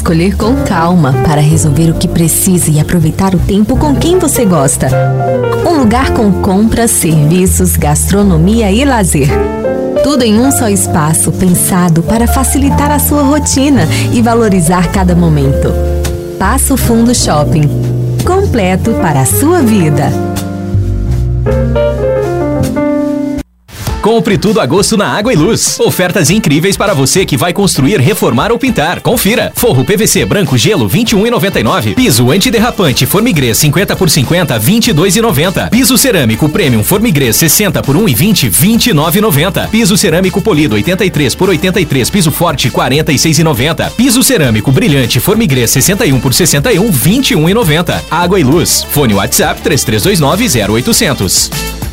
escolher com calma para resolver o que precisa e aproveitar o tempo com quem você gosta. Um lugar com compras, serviços, gastronomia e lazer. Tudo em um só espaço, pensado para facilitar a sua rotina e valorizar cada momento. Passo Fundo Shopping. Completo para a sua vida. Compre tudo agosto na Água e Luz. Ofertas incríveis para você que vai construir, reformar ou pintar. Confira. Forro PVC branco gelo 21,99. Piso antiderrapante Formigrê 50 por 50 22,90. Piso cerâmico Premium Formigrê 60 por 1,20 29,90. Piso cerâmico polido 83 por 83 piso forte 46,90. Piso cerâmico brilhante Formigrê 61 por 61 21,90. Água e Luz. Fone WhatsApp 3329 0800.